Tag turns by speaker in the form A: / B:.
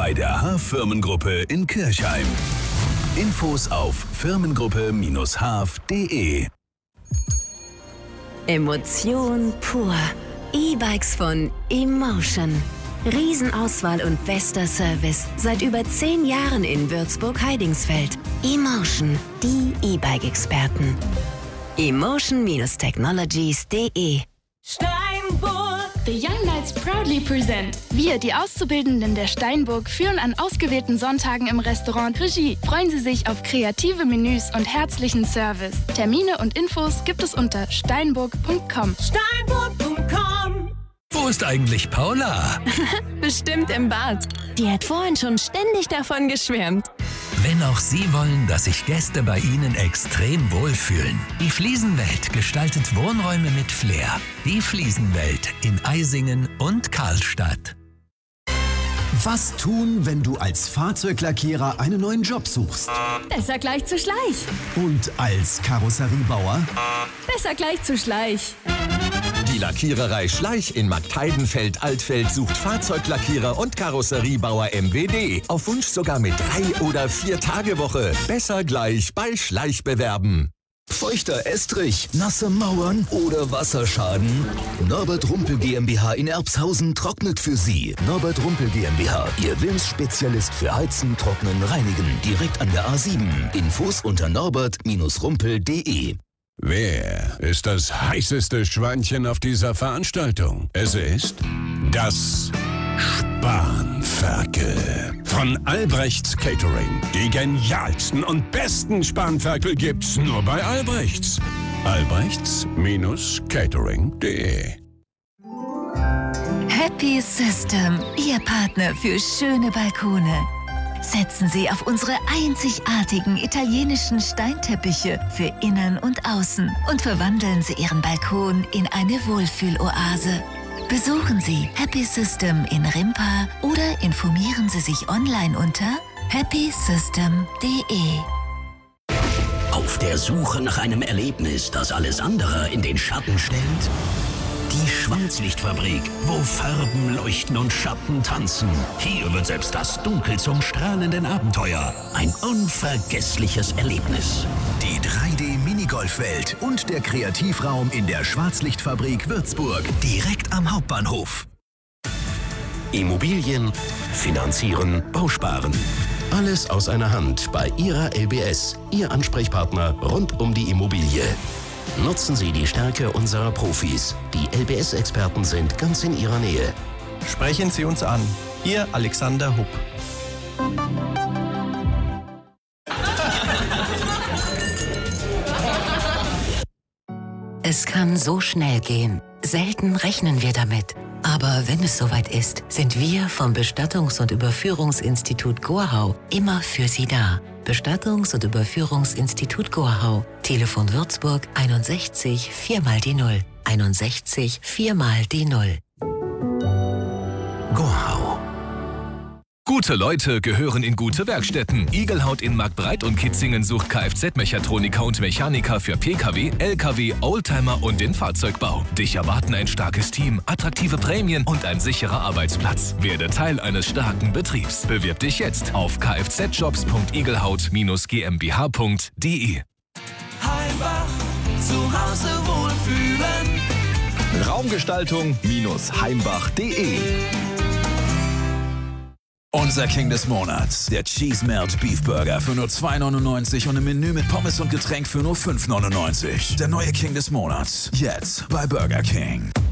A: bei der Haaf-Firmengruppe in Kirchheim. Infos auf firmengruppe-haaf.de.
B: Emotion pur. E-Bikes von Emotion. Riesenauswahl und bester Service. Seit über 10 Jahren in Würzburg-Heidingsfeld. Emotion, die E-Bike-Experten. Emotion-technologies.de.
C: Steinburg.
D: The Young Knights proudly present. Wir, die Auszubildenden der Steinburg, führen an ausgewählten Sonntagen im Restaurant Regie. Freuen Sie sich auf kreative Menüs und herzlichen Service. Termine und Infos gibt es unter steinburg.com.
C: Steinburg.com.
E: Wo ist eigentlich Paula?
B: Bestimmt im Bad. Die hat vorhin schon ständig davon geschwärmt.
E: Wenn auch Sie wollen, dass sich Gäste bei Ihnen extrem wohlfühlen. Die Fliesenwelt gestaltet Wohnräume mit Flair. Die Fliesenwelt in Eisingen und Karlstadt.
F: Was tun, wenn du als Fahrzeuglackierer einen neuen Job suchst?
B: Besser gleich zu Schleich.
F: Und als Karosseriebauer?
B: Besser gleich zu Schleich.
G: Die Lackiererei Schleich in Marktheidenfeld-Altfeld sucht Fahrzeuglackierer und Karosseriebauer MWD. Auf Wunsch sogar mit 3- oder 4-Tage-Woche. Besser gleich bei Schleich bewerben.
A: Feuchter Estrich, nasse Mauern oder Wasserschaden? Norbert Rumpel GmbH in Erbshausen trocknet für Sie. Norbert Rumpel GmbH, Ihr Wilms-Spezialist für Heizen, Trocknen, Reinigen. Direkt an der A7. Infos unter norbert-rumpel.de.
H: Wer ist das heißeste Schweinchen auf dieser Veranstaltung? Es ist das Spanferkel von Albrechts Catering. Die genialsten und besten Spanferkel gibt's nur bei Albrechts. Albrechts-catering.de.
I: Happy System, Ihr Partner für schöne Balkone. Setzen Sie auf unsere einzigartigen italienischen Steinteppiche für Innen und Außen und verwandeln Sie Ihren Balkon in eine Wohlfühloase. Besuchen Sie Happy System in Rimpa oder informieren Sie sich online unter happysystem.de.
J: Auf der Suche nach einem Erlebnis, das alles andere in den Schatten stellt? Die Schwarzlichtfabrik, wo Farben leuchten und Schatten tanzen. Hier wird selbst das Dunkel zum strahlenden Abenteuer. Ein unvergessliches Erlebnis.
A: Die 3D-Minigolfwelt und der Kreativraum in der Schwarzlichtfabrik Würzburg. Direkt am Hauptbahnhof.
J: Immobilien, Finanzieren, Bausparen. Alles aus einer Hand bei Ihrer LBS. Ihr Ansprechpartner rund um die Immobilie. Nutzen Sie die Stärke unserer Profis. Die LBS-Experten sind ganz in Ihrer Nähe.
K: Sprechen Sie uns an. Ihr Alexander Hupp.
I: Es kann so schnell gehen. Selten rechnen wir damit. Aber wenn es soweit ist, sind wir vom Bestattungs- und Überführungsinstitut Gorhau immer für Sie da. Bestattungs- und Überführungsinstitut Gorhau. Telefon Würzburg 61 4x0. 61 4x0.
A: Gorhau.
E: Gute Leute gehören in gute Werkstätten. Igelhaut in Marktbreit und Kitzingen sucht Kfz-Mechatroniker und Mechaniker für Pkw, Lkw, Oldtimer und den Fahrzeugbau. Dich erwarten ein starkes Team, attraktive Prämien und ein sicherer Arbeitsplatz. Werde Teil eines starken Betriebs. Bewirb dich jetzt auf kfzjobs.igelhaut-gmbh.de.
C: Heimbach, zu Hause wohlfühlen.
A: Raumgestaltung-heimbach.de. Unser King des Monats, der Cheese Melt Beef Burger für nur 2,99 und ein Menü mit Pommes und Getränk für nur 5,99. Der neue King des Monats, jetzt bei Burger King.